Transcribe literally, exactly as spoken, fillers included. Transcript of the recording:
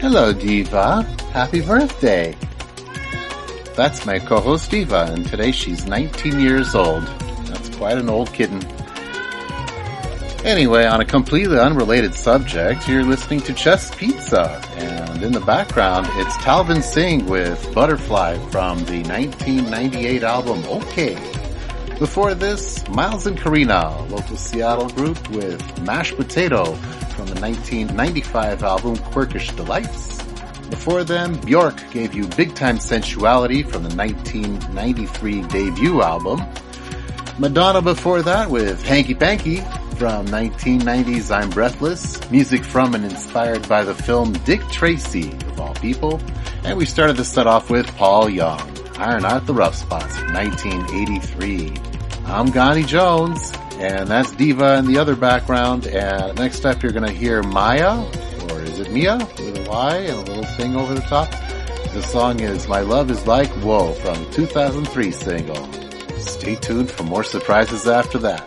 Hello, Diva. Happy birthday. That's my co-host, Diva, and today she's nineteen years old. That's quite an old kitten. Anyway, on a completely unrelated subject, you're listening to Chess Pizza, and in the background, it's Talvin Singh with Butterfly from the nineteen ninety-eight album OK. Before this, Miles and Karina, local Seattle group, with Mashed Potato from the nineteen ninety-five album Quirkish Delights. Before them, Bjork gave you Big Time Sensuality from the nineteen ninety-three debut album. Madonna before that with Hanky Panky from nineteen ninety's I'm Breathless, music from and inspired by the film Dick Tracy, of all people. And we started the set off with Paul Young, Iron Out the Rough Spots from nineteen eighty-three. I'm Gani Jones, and that's Diva in the other background. And next up you're gonna hear Maya, or is it Mia, with a Y and a little thing over the top. The song is My Love Is Like Whoa from the two thousand three single. Stay tuned for more surprises after that.